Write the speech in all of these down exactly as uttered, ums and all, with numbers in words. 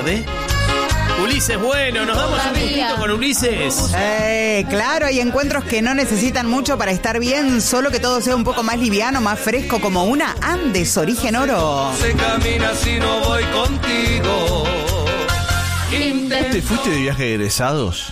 tarde. Ulises, bueno, nos damos un gustito con Ulises. Eh, claro, hay encuentros que no necesitan mucho para estar bien, solo que todo sea un poco más liviano, más fresco, como una Andes Origen Oro. Se camina si no voy contigo. ¿Te fuiste de viaje de egresados?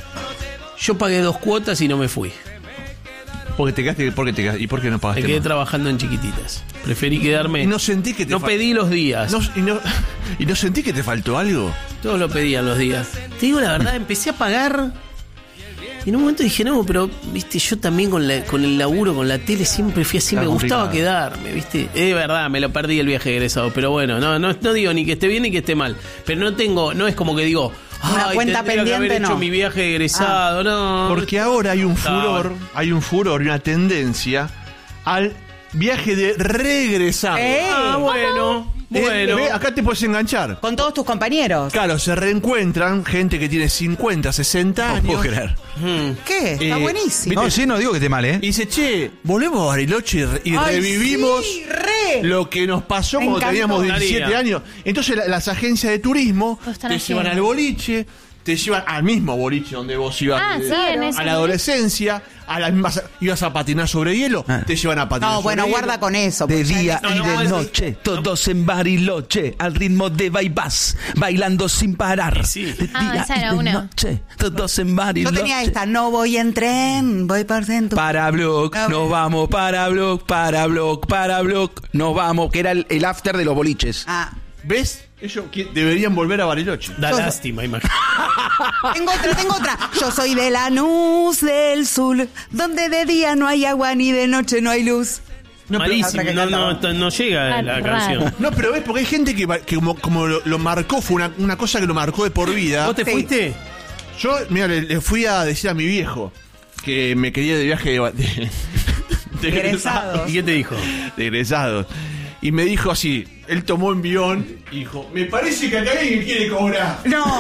Yo pagué dos cuotas y no me fui. Porque te quedaste, porque te quedaste, ¿y por qué no pagaste? Me quedé más? trabajando en chiquititas. Preferí quedarme. Y no sentí que te No fa- pedí los días. No, y, no, y no sentí que te faltó algo. Todos lo pedían los días. Te digo la verdad, empecé a pagar. Y en un momento dije, no, pero, viste, yo también con, la, con el laburo, con la tele, siempre fui así, Está me gustaba complicado. quedarme, viste. Es verdad, me lo perdí el viaje de egresado, pero bueno, no, no, no digo ni que esté bien ni que esté mal. Pero no tengo, no es como que digo, Una ay, cuenta tendría que haber pendiente, hecho no. mi viaje de egresado, no. Porque ahora hay un No. furor, hay un furor y una tendencia al viaje de regresado. Eh, Ah, bueno, Eh, bueno. ve, acá te puedes enganchar. Con todos tus compañeros. Claro, se reencuentran gente que tiene cincuenta, sesenta años. No puedo creer. Hmm. ¿Qué? Está Eh, buenísimo. No, sí, no digo que esté mal, ¿eh? Y dice, che, volvemos a Bariloche y, re- y Ay, revivimos sí, re. lo que nos pasó Me cuando encantó. teníamos diecisiete Daría. años. Entonces la- las agencias de turismo Lo están te haciendo. llevan al boliche, te llevan al mismo boliche donde vos ibas Ah, eh, sí, en ese a la adolescencia, a las mismas, ibas a patinar sobre hielo, Ah. te llevan a patinar No, sobre bueno, hielo. guarda con eso. De porque ya día no- y no, de no, es- noche, todos en Bariloche, al ritmo de Baibás, bailando sin parar. Sí. De Ah, día esa y era de una. noche, todos en Yo Bariloche. tenía esta, no voy en tren, voy por centro. Para Block, Ah, nos vamos para Block, para Block, para Block, nos vamos, que era el, el after de los boliches. Ah, ¿Ves? Ellos que- deberían volver a Bariloche. Da Yo- lástima, imagínate. tengo otra, tengo otra. Yo soy de Lanús del Sur, donde de día no hay agua ni de noche no hay luz. No, pero- Malísimo, otra que no, no, cantaba. no llega Ah, la raro. canción. No, pero ves, porque hay gente que, va- que como, como lo, lo marcó, fue una, una cosa que lo marcó de por vida. ¿Vos te Sí. fuiste? Yo, mira, le, le fui a decir a mi viejo que me quería de viaje de, de, de Egresados. ¿Y qué te dijo? de egresados. Y me dijo así, él tomó envión y dijo, me parece que acá alguien quiere cobrar. No.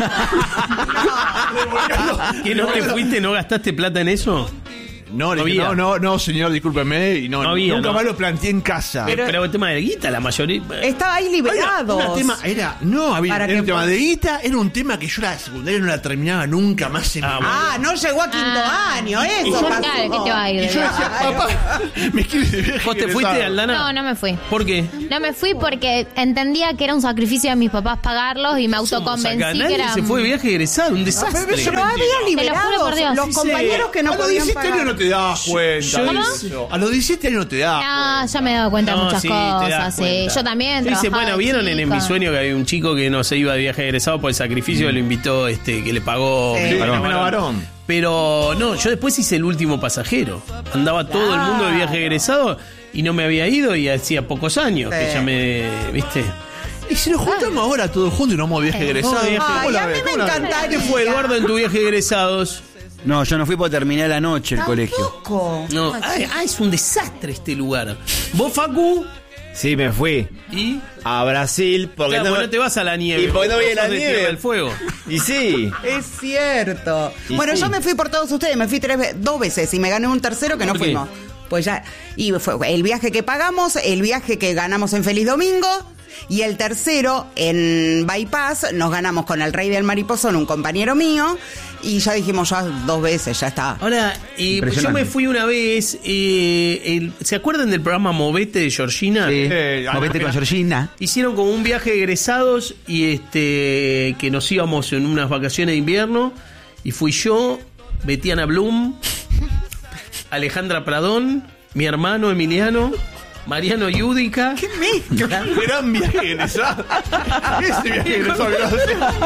¿Que no te fuiste, no gastaste plata en eso? No, le No dije, había. no, no, no, señor, discúlpeme. Y no, No había, nunca ¿no? más lo planteé en casa. Pero, pero el tema de guita, la mayoría. Estaba ahí Era, liberado. un tema, era, no, había, Para era que un tema vos- de guita, era un tema que yo la secundaria no la terminaba nunca más en Ah, mi vida. Ah, no llegó a quinto Ah. año, Y eso yo, pasó. claro, que te va a ir. Y de yo viaje. decía, papá, me quiere de viaje ¿Vos te egresado. fuiste, Aldana? No, no me fui. ¿Por qué? No me fui porque entendía que era un sacrificio de mis papás pagarlos y me Somos acá, autoconvencí nadie que era. se fue de viaje egresado, un desastre. Pero había liberados juro por Dios. los Sí, compañeros que no a los podían diecisiete años pagar. no te das cuenta. ¿Cómo? Eso. A los diecisiete años no te das Ah, ya me he dado cuenta de No, muchas sí, te das cosas. Sí. cuenta. Yo también. Dice, trabajaba bueno, de vieron en, en mi chica. sueño que había un chico que no se iba de viaje egresado por el sacrificio que lo invitó, este, que le pagó. Sí. Sí, Bueno, era varón. varón. Pero no, yo después hice el último pasajero. Andaba todo el mundo de viaje egresado y no me había ido y hacía pocos años que Sí. ya me, ¿viste? Y si nos juntamos ahora todos juntos y nos vamos de viaje egresado. No, viaje- Ay, ¿Cómo la a mí ves? me ¿Cómo la ves? encantaría. ¿Qué fue, Eduardo, en tu viaje de egresados? No, yo no fui porque terminé la noche el colegio. Tampoco. No, ay, ah, es un desastre este lugar. ¿Vos, Facu? Sí, me fui ¿Y? a Brasil porque Claro, no, porque no te vas a la nieve. ¿Y por qué no vos voy a la sos de nieve? Tierra del Fuego. Y sí. Es cierto. Y bueno, sí. yo me fui por todos ustedes, me fui tres ve- dos veces y me gané un tercero que no ¿Por qué? fuimos. Pues ya, y fue el viaje que pagamos, el viaje que ganamos en Feliz Domingo, y el tercero en Bypass nos ganamos con el Rey del Mariposón, un compañero mío, y ya dijimos ya dos veces, ya está. Ahora, eh, yo Impresionante. me fui una vez. eh, el- ¿Se acuerdan del programa Movete de Georgina? Sí. Eh, Movete con Georgina. Hicieron como un viaje de egresados y este que nos íbamos en unas vacaciones de invierno y fui yo, Betiana Blum, Alejandra Pradón, mi hermano Emiliano, Mariano Yudica. ¡Qué mezcla! Gran viaje egresado. Ese viaje egresado que vas a hacer.